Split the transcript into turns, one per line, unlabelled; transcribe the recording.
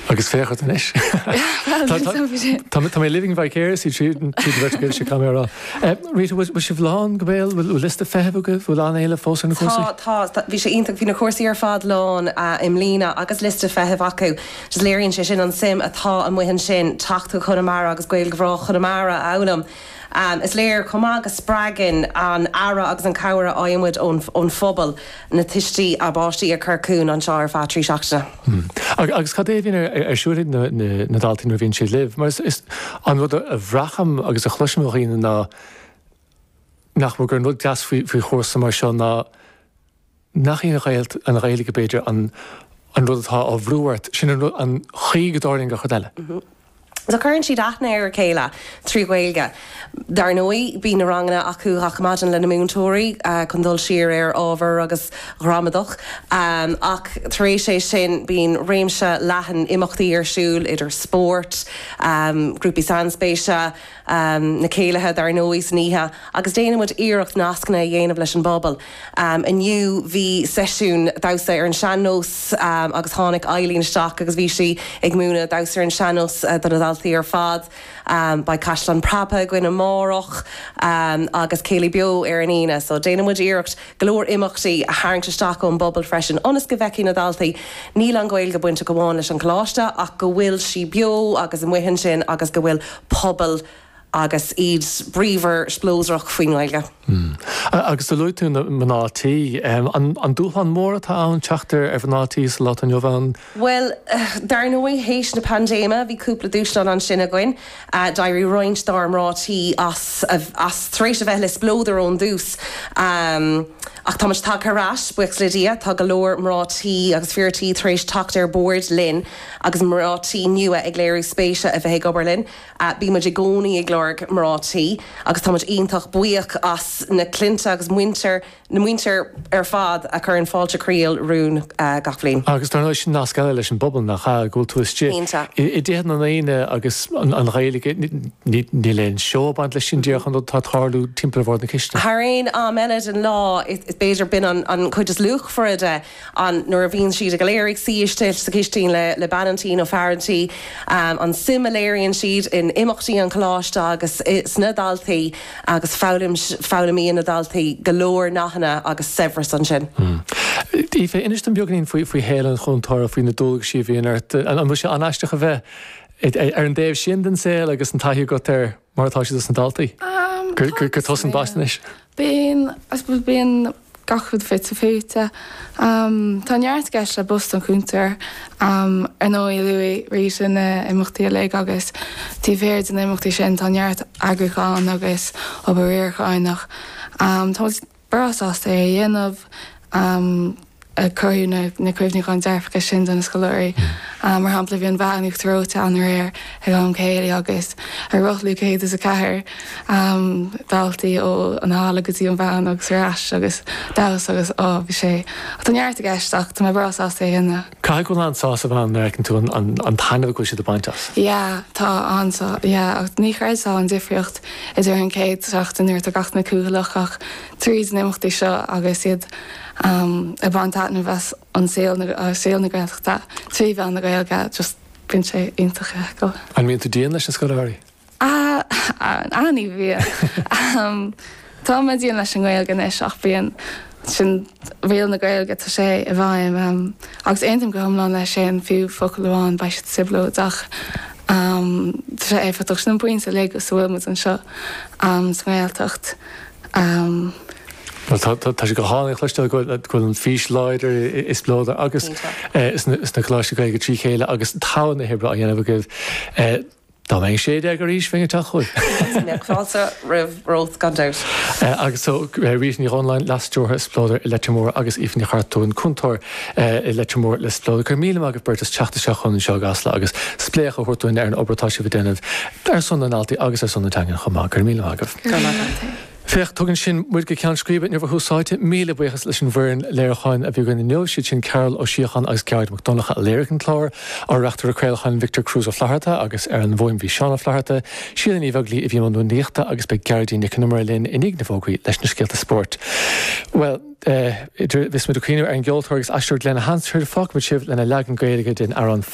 Agus féchart in is. Tá mé living vicariously through the vertical camera. Rita, was she bhlán go bhfuil bhfuil lista feitheamh go bhfuil an éile fós na cuasa?
Tá, bhí sé ionach hí na cuasaí ar fad lán im lína agus lista feitheamh acu. Just léironn sé sin an sim atá an muhan sin tachtú Chonamara agus Gael Ghrá Chonamara anam. Is léir comá agus sppragan an ara agus an cabhara aimmuid ón phobal na tistí a báistí a Carcún an seo ar fad trí seachtaine.
Agus cad é bhíon ar siúrid na daltaí nó bhíonn siad libh, mar is an bhd a bhracham agus a chluisimeochaína ná nach gur nó gas faoi chósa mar seo ná nach íon an réige beidir an rud atá á bhrúhairt sin an chaí godáirling go chudeile.
So current siad aithne ar céile trí Gaeilge. Dar nói bí na rangna acu hachamadan le na múntóirí chun dul siar ar ábhar agus ramadach ach taréis sé sin bín réimse leathan imachtaí ar siúil idir sport, grúpi sanspéise, na céilethe dar nói sníthe, agus déanamid iirecht nascna dhéanamh leis an bobbal. Aniu bhí seisiún dasa ar an seannos agus tháinig Eileen Stack agus bhí si ag múna dasa ar an seannos ar fad by Cashlan Prapa gwyn amórach agus Céilí Bio ar an ine. So déanamid iirecht glór imachtaí a haingte staach ón bobbal freisin. Onas go bheici na daltaí níl an Gaeilge buinte go bháin leis an chláiste ach go bhfuil si bio agus an muhan sin agus go bhfuil pobal agus iad bríomhar splósrach faoin Gaeilge.
Agus do luú na mnátaí, an dúchan mór atá an teachtar ar bhnátaí sa lá an jobhán?
Well, dar nói héis na pandéma bhí cúpla dúslan an sin a gcuin, dairí roiint darmrátaí as tréis a bheith le splódar ón dús. Ach támas tá carás buic lidia tá golóir mrátaí agus feartaí tréis tacht ar board linn agus mrátaí nua ag léirú spéise a bheith gobarlinn. Bí muid i gcónaí ag glóir mrátaí agus támas ionintach buíoch as na clinta agus na muinter ar fad a chur an fáilte críal rún gachlín.
Agus dar sin nascaile leis an bobbal nach cha ggóil tú istí. I déad na naine agus an Gaeilge ní léon seobaint leis sin díoch an tá tharlú timpeall bhór na ciste.
Thraon ámennad an lá is beidir bin an chuidir luch foride an nuair a bhíonn siad a goléirigh síiste sa cisttín le banantín ó fearantí an similéironn siad in imachtaí an chláiste agus sna daltaí agus fálamí na daltaí golóir nachna agus sevras an sin.
Ífe inis an beagnaín faoi hélan chuntáir faoin na dulg si bhíon an mu sé anaisteach a bheith ar an déobh sin den saoil agus an taithí go ar martá si an daltaí? Gur tos an baisnis?
Bíon gachud fit a féte. Táneart geis le bust an cúntar ar nó i luí rís in imachtaí le agus tí bhéir in imachtaí sin táneart agurcháin agus ob réircháinach. Tá brasás é dhéanamh a chuú na cuimhní an dearfacha sin an scoláirí mar hampla bhíon bheanúh tróta an réir ag an céile agus ar rothlú céad is a cethir daltaí ó an hála gotí an bhean agus ráis agus das agus bhí sé. Táneart a geisteach tá brasás é dhéanana.
Cai go ansá a bhean ar tú an tainmh go si a baintas?
Ja, tá ansá, ní chreidá an difriocht is ar an céad seachtainúir a gach na cúlach ach tríd nimachtaí seo agus iad a bantána bheits an saoil na Gaeltachta. Trí bhean na Gaeilge just bin sé iontacha go.
An míonn tú déan leis na scoláirí?
Aní bhí. Tá me díon leis an Gaeilge is ach bíon sin bhéal na Gaeilge tá sé a bhaim agus aontaim go thomláin leis sin fiú focailháin ba siad sibló ach tá sé éfaach sin an buinte le go bhfuil mu an seo san Gaeltacht.
Tá sé go hána chluiste goil an fís leidir is blóda agus is na chláiste go trí chéile agus tána hebre a dhéanamh go dá mé sé ag go ríis féinge chuil.
Fáilsa rih rót gandáir.
Agus rísní online lasúthe splóidir i leitmór agus ifní chartún chuntóir i leitmór le splóda chu míle agus burtas teachta se chun seo gasla agus spléach a chuirtúin ar an obertáise bh déanamh ar sunna náltaí agus ar sunna teangan chumá gur míle agah. Fécht tugann sin muid go ceann scríbe ar bhúsáite míle buchas leis an bhrin léirchain a bhí gona neu si sin Carol ó Siochan agus Gerard McDonagh a léiricin chlár á reachtar a creilchain Victor Cruz ó Flaharta agus ar an bhóim bhí Seán ó Flaharta, sílan í bheaglí i bhí man níochta agus be Gerardí Nic numar linn inig na bhógaí leis na scéalta sport. Well, vis mu cíinú ar an ggheoltóir agus aistúir lena hansir fág mu sibh lena legan Gaeilge den ar an